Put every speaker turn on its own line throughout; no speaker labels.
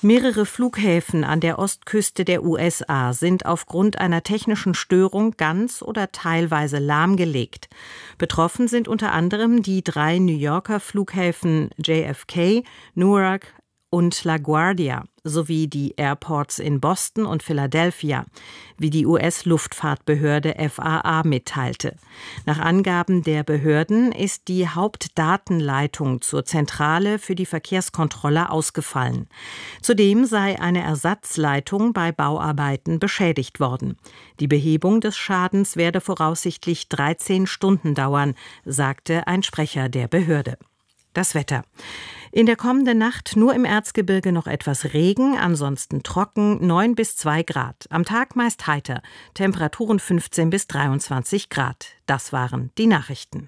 Mehrere Flughäfen an der Ostküste der USA sind aufgrund einer technischen Störung ganz oder teilweise lahmgelegt. Betroffen sind unter anderem die 3 New Yorker Flughäfen JFK, Newark und LaGuardia sowie die Airports in Boston und Philadelphia, wie die US-Luftfahrtbehörde FAA mitteilte. Nach Angaben der Behörden ist die Hauptdatenleitung zur Zentrale für die Verkehrskontrolle ausgefallen. Zudem sei eine Ersatzleitung bei Bauarbeiten beschädigt worden. Die Behebung des Schadens werde voraussichtlich 13 Stunden dauern, sagte ein Sprecher der Behörde. Das Wetter. In der kommenden Nacht nur im Erzgebirge noch etwas Regen, ansonsten trocken, 9 bis 2 Grad. Am Tag meist heiter, Temperaturen 15 bis 23 Grad. Das waren die Nachrichten.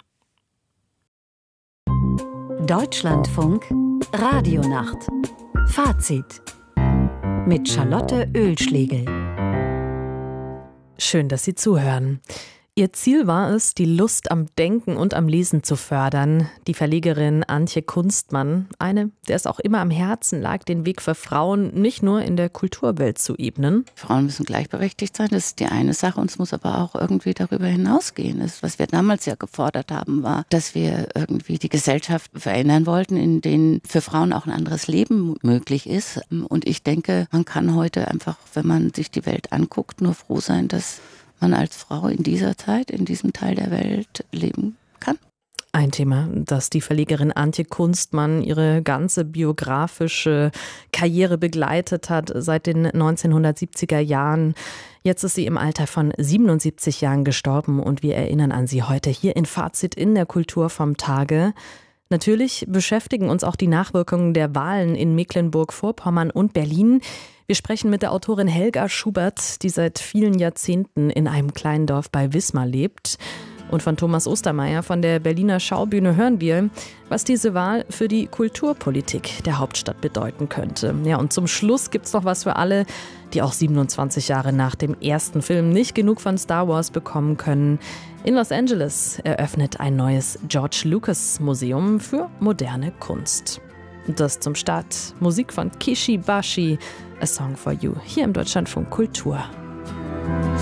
Deutschlandfunk Radionacht. Fazit. Mit Charlotte Oehlschlegel.
Schön, dass Sie zuhören. Ihr Ziel war es, die Lust am Denken und am Lesen zu fördern. Die Verlegerin Antje Kunstmann, eine, der es auch immer am Herzen lag, den Weg für Frauen nicht nur in der Kulturwelt zu ebnen.
Frauen müssen gleichberechtigt sein, das ist die eine Sache, und es muss aber auch irgendwie darüber hinausgehen. Das, was wir damals ja gefordert haben, war, dass wir irgendwie die Gesellschaft verändern wollten, in denen für Frauen auch ein anderes Leben möglich ist. Und ich denke, man kann heute einfach, wenn man sich die Welt anguckt, nur froh sein, dass man als Frau in dieser Zeit, in diesem Teil der Welt leben kann.
Ein Thema, das die Verlegerin Antje Kunstmann ihre ganze biografische Karriere begleitet hat, seit den 1970er Jahren. Jetzt ist sie im Alter von 77 Jahren gestorben und wir erinnern an sie heute hier in Fazit in der Kultur vom Tage. Natürlich beschäftigen uns auch die Nachwirkungen der Wahlen in Mecklenburg-Vorpommern und Berlin. Wir sprechen mit der Autorin Helga Schubert, die seit vielen Jahrzehnten in einem kleinen Dorf bei Wismar lebt. Und von Thomas Ostermeier von der Berliner Schaubühne hören wir, was diese Wahl für die Kulturpolitik der Hauptstadt bedeuten könnte. Ja, und zum Schluss gibt's noch was für alle, die auch 27 Jahre nach dem ersten Film nicht genug von Star Wars bekommen können. In Los Angeles eröffnet ein neues George Lucas Museum für moderne Kunst. Das zum Start. Musik von Kishi Bashi, A Song for You, hier im Deutschlandfunk Kultur.